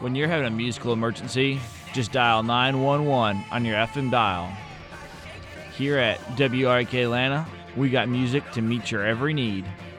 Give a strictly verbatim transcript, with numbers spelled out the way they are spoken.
When you're having a musical emergency, just dial nine one one on your F M dial. Here at W R A K Atlanta, we got music to meet your every need.